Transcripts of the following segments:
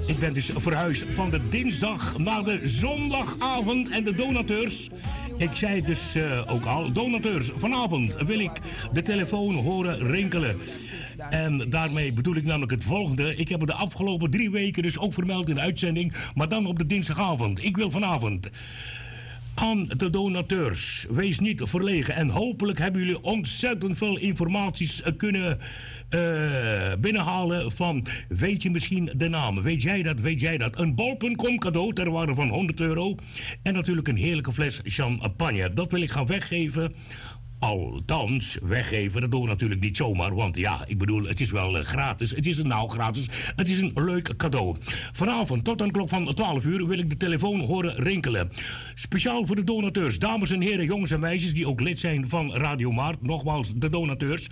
Ik ben dus verhuisd van de dinsdag naar de zondagavond en de donateurs. Ik zei dus ook al, donateurs, vanavond wil ik de telefoon horen rinkelen. En daarmee bedoel ik namelijk het volgende. Ik heb het de afgelopen 3 weken dus ook vermeld in de uitzending, maar dan op de dinsdagavond. Ik wil vanavond aan de donateurs, wees niet verlegen. En hopelijk hebben jullie ontzettend veel informaties kunnen binnenhalen van, weet je misschien de naam? Weet jij dat? Een bol.com cadeau ter waarde van €100. En natuurlijk een heerlijke fles champagne. Dat wil ik gaan weggeven. Althans, weggeven, dat doen we natuurlijk niet zomaar. Want ja, ik bedoel, het is wel gratis. Het is gratis. Het is een leuk cadeau. Vanavond tot aan de klok van 12 uur wil ik de telefoon horen rinkelen. Speciaal voor de donateurs. Dames en heren, jongens en meisjes die ook lid zijn van Radio Maart. Nogmaals, de donateurs.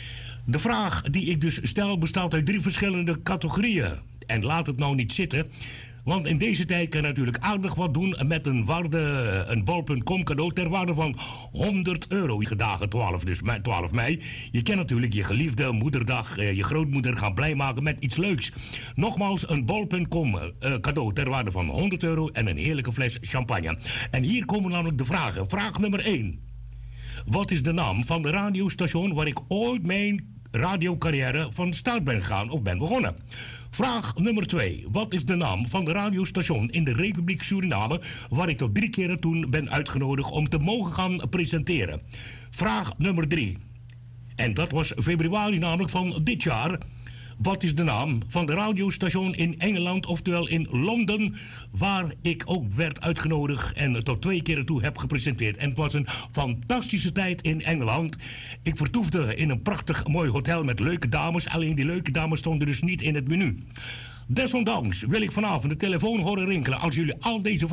De vraag die ik dus stel bestaat uit 3 verschillende categorieën. En laat het nou niet zitten. Want in deze tijd kan je natuurlijk aardig wat doen met een bol.com cadeau ter waarde van €100. Die dagen 12 mei. Je kan natuurlijk je geliefde moederdag, je grootmoeder gaan blij maken met iets leuks. Nogmaals, een bol.com cadeau ter waarde van €100 en een heerlijke fles champagne. En hier komen namelijk de vragen. Vraag nummer 1. Wat is de naam van de radiostation waar ik ooit mijn radiocarrière van start ben gegaan of ben begonnen? Vraag nummer 2. Wat is de naam van de radiostation in de Republiek Suriname waar ik tot 3 keer toen ben uitgenodigd om te mogen gaan presenteren? Vraag nummer 3. En dat was februari namelijk van dit jaar. Wat is de naam van de radiostation in Engeland, oftewel in Londen, waar ik ook werd uitgenodigd en tot 2 keer toe heb gepresenteerd. En het was een fantastische tijd in Engeland. Ik vertoefde in een prachtig mooi hotel met leuke dames, alleen die leuke dames stonden dus niet in het menu. Desondanks wil ik vanavond de telefoon horen rinkelen. Als jullie al deze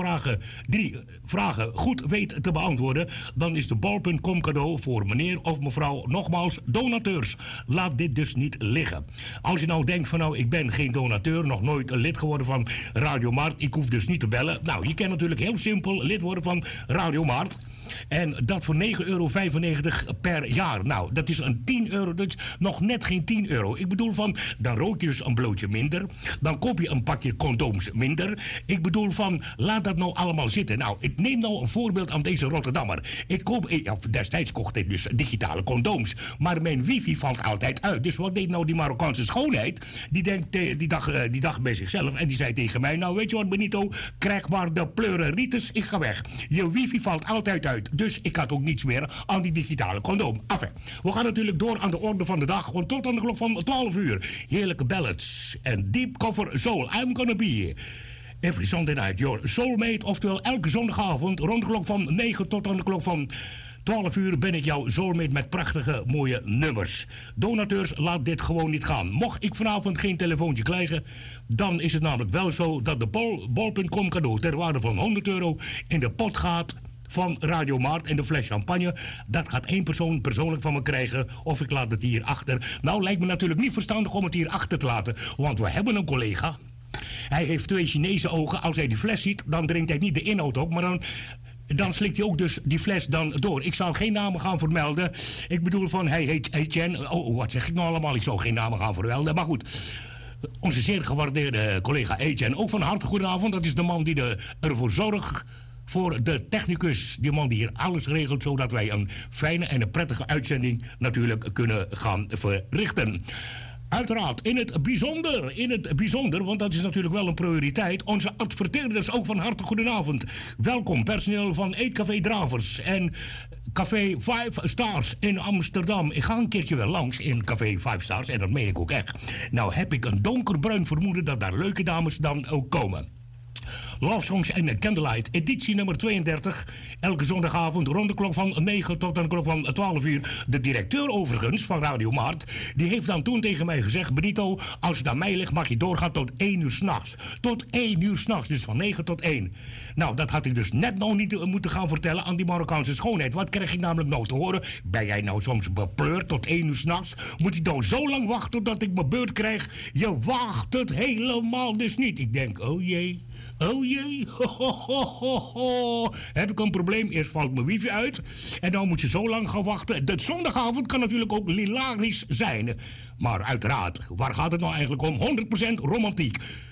3 vragen goed weten te beantwoorden, dan is de bol.com cadeau voor meneer of mevrouw. Nogmaals, donateurs. Laat dit dus niet liggen. Als je nou denkt van nou, ik ben geen donateur, nog nooit een lid geworden van Radio Maart, ik hoef dus niet te bellen. Nou, je kan natuurlijk heel simpel lid worden van Radio Maart. En dat voor €9,95 per jaar. Nou, dat is een €10, dat is nog net geen €10. Ik bedoel van, dan rook je dus een blootje minder. Dan koop je een pakje condooms minder. Ik bedoel van, laat dat nou allemaal zitten. Nou, ik neem nou een voorbeeld aan deze Rotterdammer. Destijds kocht ik dus digitale condooms. Maar mijn wifi valt altijd uit. Dus wat deed nou die Marokkaanse schoonheid? Die dacht bij zichzelf en die zei tegen mij, nou weet je wat Benito, krijg maar de pleureritis, ik ga weg. Je wifi valt altijd uit. Dus ik had ook niets meer aan die digitale condoom. Enfin, we gaan natuurlijk door aan de orde van de dag. Want tot aan de klok van 12 uur. Heerlijke ballads. En Deep Cover Soul. I'm gonna be every Sunday night your soulmate. Oftewel elke zondagavond rond de klok van 9 tot aan de klok van 12 uur ben ik jouw soulmate met prachtige mooie nummers. Donateurs, laat dit gewoon niet gaan. Mocht ik vanavond geen telefoontje krijgen, dan is het namelijk wel zo dat de bol.com cadeau ter waarde van €100 in de pot gaat van Radio Maart en de fles champagne. Dat gaat 1 persoon persoonlijk van me krijgen of ik laat het hier achter. Nou, lijkt me natuurlijk niet verstandig om het hier achter te laten, want we hebben een collega. Hij heeft 2 Chinese ogen. Als hij die fles ziet, dan drinkt hij niet de inhoud op, maar dan slikt hij ook dus die fles dan door. Ik zal geen namen gaan vermelden. Ik bedoel van, hij heet Etienne. Oh, wat zeg ik nou allemaal? Ik zal geen namen gaan vermelden, maar goed. Onze zeer gewaardeerde collega Etienne, ook van harte goedenavond. Dat is de man die ervoor zorgt voor de technicus, die man die hier alles regelt, zodat wij een fijne en een prettige uitzending natuurlijk kunnen gaan verrichten. Uiteraard, in het bijzonder, want dat is natuurlijk wel een prioriteit, onze adverteerders ook van harte goedenavond. Welkom, personeel van Eetcafé Dravers en Café 5 Stars in Amsterdam. Ik ga een keertje wel langs in Café 5 Stars en dat meen ik ook echt. Nou heb ik een donkerbruin vermoeden dat daar leuke dames dan ook komen. Love Songs en Candlelight, editie nummer 32. Elke zondagavond rond de klok van 9 tot aan de klok van 12 uur. De directeur overigens van Radio Maart, die heeft dan toen tegen mij gezegd, Benito, als het aan mij ligt mag je doorgaan tot 1 uur s'nachts. Tot 1 uur s'nachts, dus van 9 tot 1. Nou, dat had ik dus net nog niet moeten gaan vertellen aan die Marokkaanse schoonheid. Wat krijg ik namelijk nou te horen? Ben jij nou soms bepleurd tot 1 uur s'nachts? Moet ik nou zo lang wachten totdat ik mijn beurt krijg? Je wacht het helemaal dus niet. Ik denk, oh jee. Oh jee, heb ik een probleem? Eerst valt mijn wifi uit en dan moet je zo lang gaan wachten. De zondagavond kan natuurlijk ook hilarisch zijn. Maar uiteraard, waar gaat het nou eigenlijk om? 100% romantiek.